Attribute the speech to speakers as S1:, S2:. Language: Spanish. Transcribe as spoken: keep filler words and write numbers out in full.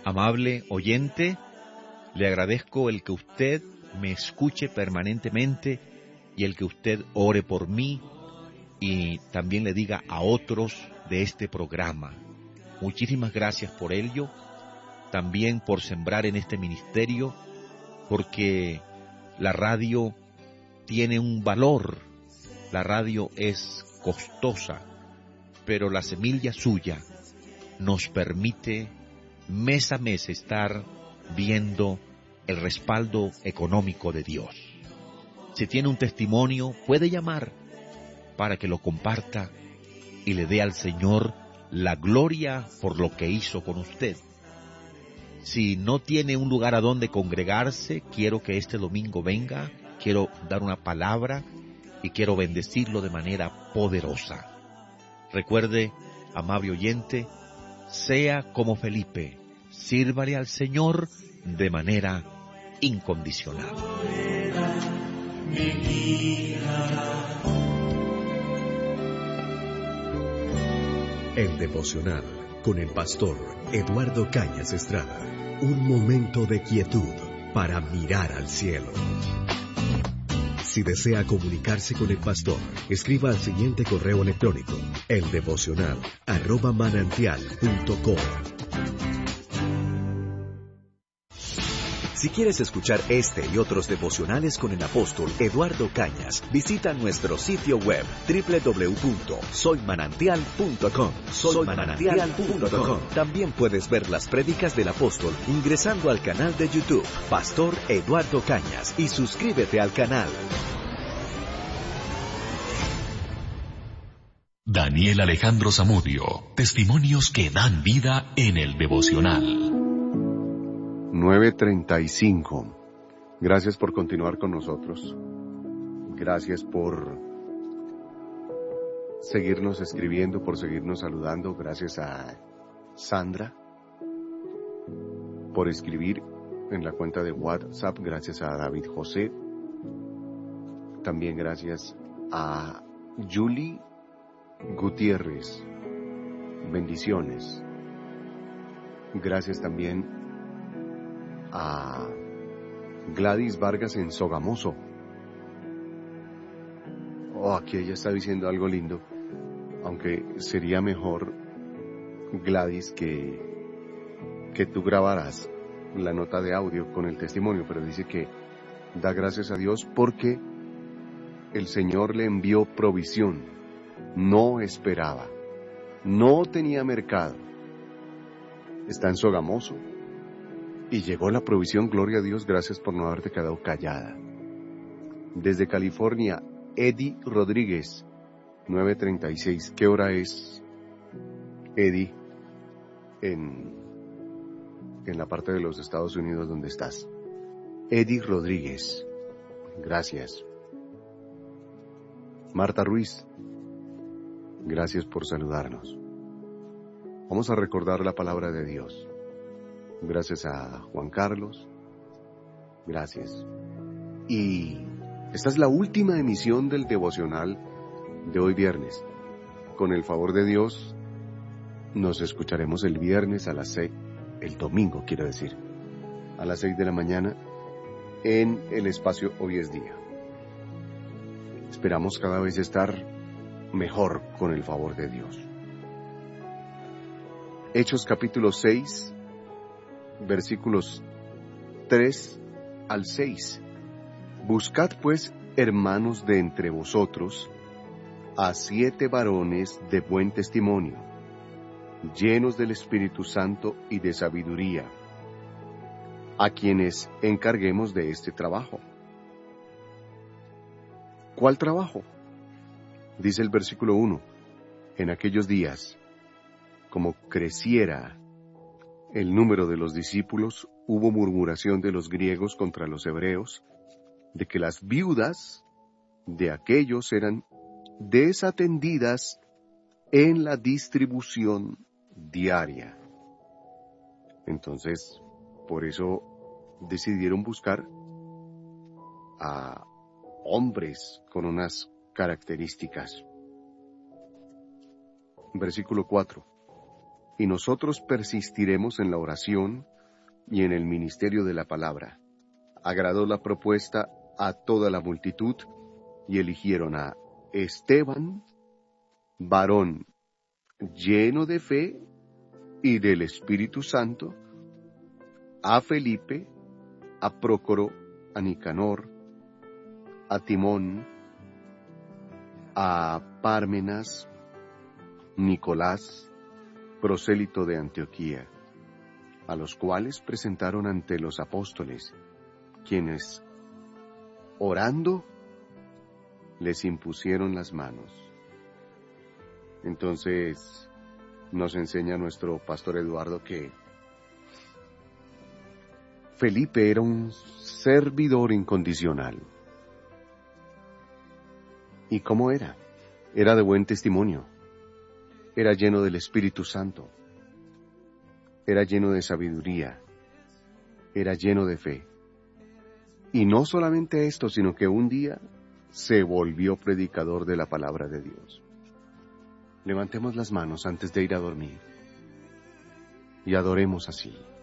S1: Amable oyente, le agradezco el que usted me escuche permanentemente y el que usted ore por mí y también le diga a otros de este programa. Muchísimas gracias por ello, también por sembrar en este ministerio, porque la radio tiene un valor, la radio es costosa, pero la semilla suya nos permite mes a mes estar viendo el respaldo económico de Dios. Si tiene un testimonio, puede llamar para que lo comparta y le dé al Señor la gloria por lo que hizo con usted. Si no tiene un lugar a donde congregarse, quiero que este domingo venga, quiero dar una palabra y quiero bendecirlo de manera poderosa. Recuerde, amable oyente, sea como Felipe, sírvale al Señor de manera incondicional.
S2: El devocional con el pastor Eduardo Cañas Estrada. Un momento de quietud para mirar al cielo. Si desea comunicarse con el pastor, escriba al siguiente correo electrónico: eldevocional arroba manantial punto com. Si quieres escuchar este y otros devocionales con el apóstol Eduardo Cañas, visita nuestro sitio web doble u doble u doble u punto soy manantial punto com. soy manantial punto com. También puedes ver las prédicas del apóstol ingresando al canal de YouTube Pastor Eduardo Cañas y suscríbete al canal.
S3: Daniel Alejandro Zamudio, testimonios que dan vida en el devocional.
S4: nueve treinta y cinco. Gracias por continuar con nosotros. Gracias por seguirnos escribiendo, por seguirnos saludando. Gracias a Sandra por escribir en la cuenta de WhatsApp. Gracias a David José. También gracias a Julie Gutiérrez. Bendiciones. Gracias también a Gladys Vargas en Sogamoso. Oh, aquí ella está diciendo algo lindo, aunque sería mejor, Gladys, que, que tú grabaras la nota de audio con el testimonio, pero dice que da gracias a Dios porque el Señor le envió provisión. No esperaba, no tenía mercado. Está en Sogamoso. Y llegó la provisión, gloria a Dios, gracias por no haberte quedado callada. Desde California, Eddie Rodríguez, nueve treinta y seis. ¿Qué hora es, Eddie, en, en la parte de los Estados Unidos donde estás? Eddie Rodríguez, gracias. Marta Ruiz, gracias por saludarnos. Vamos a recordar la palabra de Dios. Gracias a Juan Carlos. Gracias. Y esta es la última emisión del devocional de hoy viernes. Con el favor de Dios, nos escucharemos el viernes a las seis, el domingo quiero decir, a las seis de la mañana en el espacio Hoy es Día. Esperamos cada vez estar mejor con el favor de Dios. Hechos capítulo seis. Versículos tres al seis. Buscad pues, hermanos, de entre vosotros, a siete varones de buen testimonio, llenos del Espíritu Santo y de sabiduría, a quienes encarguemos de este trabajo. ¿Cuál trabajo? Dice el versículo uno. En aquellos días, como creciera el número de los discípulos, hubo murmuración de los griegos contra los hebreos, de que las viudas de aquellos eran desatendidas en la distribución diaria. Entonces, por eso decidieron buscar a hombres con unas características. Versículo cuatro. Y nosotros persistiremos en la oración y en el ministerio de la palabra. Agradó la propuesta a toda la multitud y eligieron a Esteban, varón lleno de fe y del Espíritu Santo, a Felipe, a Prócoro, a Nicanor, a Timón, a Pármenas, Nicolás, prosélito de Antioquía, a los cuales presentaron ante los apóstoles, quienes, orando, les impusieron las manos. Entonces, nos enseña nuestro pastor Eduardo que Felipe era un servidor incondicional. ¿Y cómo era? Era de buen testimonio. Era lleno del Espíritu Santo. Era lleno de sabiduría. Era lleno de fe. Y no solamente esto, sino que un día se volvió predicador de la palabra de Dios. Levantemos las manos antes de ir a dormir y adoremos así.